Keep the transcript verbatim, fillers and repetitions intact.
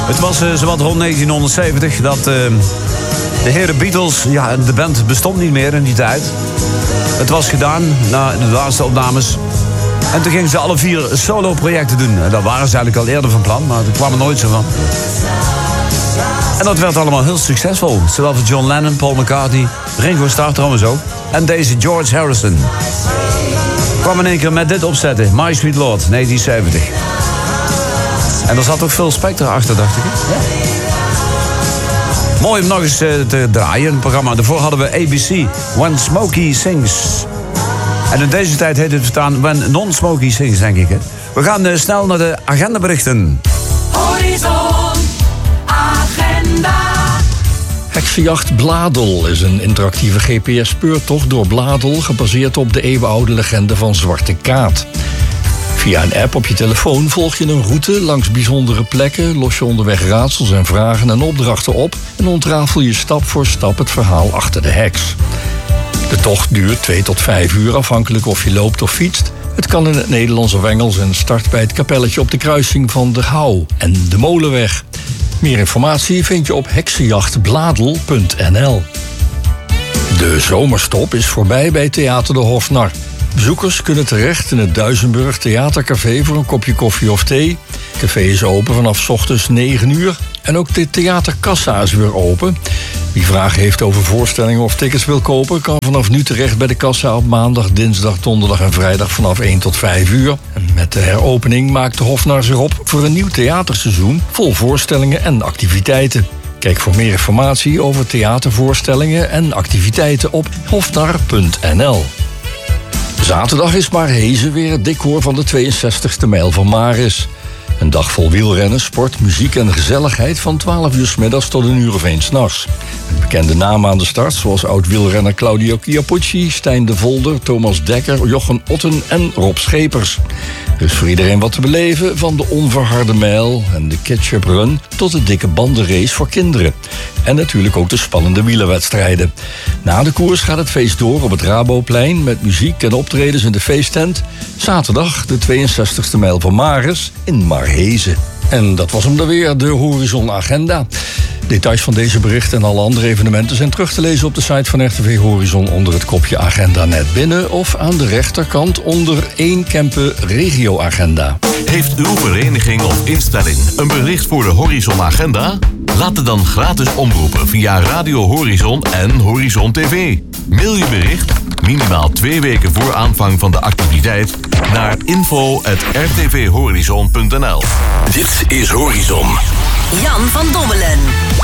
Het was uh, zowat rond negentienhonderdzeventig dat uh, de heren Beatles... Ja, de band bestond niet meer in die tijd. Het was gedaan na de laatste opnames. En toen gingen ze alle vier solo-projecten doen. Dat waren ze eigenlijk al eerder van plan, maar daar kwam er nooit zo van. En dat werd allemaal heel succesvol. Zowel voor John Lennon, Paul McCartney, Ringo Starr trouwens ook. En deze George Harrison. Kwam in één keer met dit opzetten. My Sweet Lord, negentien zeventig. En er zat ook veel Spector achter, dacht ik. Ja. Mooi om nog eens uh, te draaien, het programma. Daarvoor hadden we A B C, When Smokey Sings. En in deze tijd heet het verstaan When Non-Smokey Sings, denk ik. Hè. We gaan uh, snel naar de agendaberichten. Horizon Agenda. Heksenjacht Bladel is een interactieve G P S-speurtocht door Bladel... gebaseerd op de eeuwenoude legende van Zwarte Kaat. Via een app op je telefoon volg je een route langs bijzondere plekken... los je onderweg raadsels en vragen en opdrachten op... en ontrafel je stap voor stap het verhaal achter de heks. De tocht duurt twee tot vijf uur, afhankelijk of je loopt of fietst. Het kan in het Nederlands of Engels en start bij het kapelletje... op de kruising van de Houw en de Molenweg. Meer informatie vind je op heksenjachtbladel punt n l. De zomerstop is voorbij bij Theater de Hofnar. Bezoekers kunnen terecht in het Duisenburg Theatercafé voor een kopje koffie of thee. Het café is open vanaf 's ochtends negen uur. En ook de theaterkassa is weer open. Wie vragen heeft over voorstellingen of tickets wil kopen... kan vanaf nu terecht bij de kassa op maandag, dinsdag, donderdag en vrijdag... vanaf één tot vijf uur. En met de heropening maakt de Hofnar zich op voor een nieuw theaterseizoen... vol voorstellingen en activiteiten. Kijk voor meer informatie over theatervoorstellingen en activiteiten op hofnar punt n l. Zaterdag is Maarhezen weer het decor van de tweeënzestigste mijl van Maris. Een dag vol wielrennen, sport, muziek en gezelligheid... van twaalf uur 's middags tot een uur of één 's nachts. Bekende namen aan de start, zoals oud-wielrenner Claudio Chiappucci... Stijn de Volder, Thomas Dekker, Jochen Otten en Rob Schepers. Er is voor iedereen wat te beleven, van de onverharde mijl en de ketchup run... tot de dikke bandenrace voor kinderen. En natuurlijk ook de spannende wielerwedstrijden. Na de koers gaat het feest door op het Raboplein... met muziek en optredens in de feesttent. Zaterdag de tweeënzestigste mijl van Maris in Maarhezen. En dat was hem dan weer, de Horizon Agenda. Details van deze berichten en alle andere evenementen zijn terug te lezen op de site van R T V Horizon onder het kopje Agenda net binnen of aan de rechterkant onder één Kempen Regio Agenda. Heeft uw vereniging of instelling een bericht voor de Horizon Agenda? Laat het dan gratis omroepen via Radio Horizon en Horizon T V. Mail je bericht minimaal twee weken voor aanvang van de activiteit naar info at r t v horizon punt n l. Dit is Horizon. Jan van Dommelen.